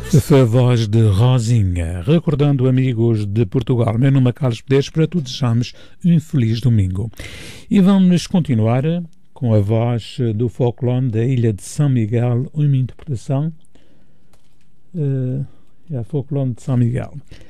Foi a voz de Rosinha, recordando amigos de Portugal. Meu nome é Carlos Pedres, para todos desejamos um feliz domingo. E vamos continuar com a voz do folclore da Ilha de São Miguel, uma interpretação folclore de São Miguel.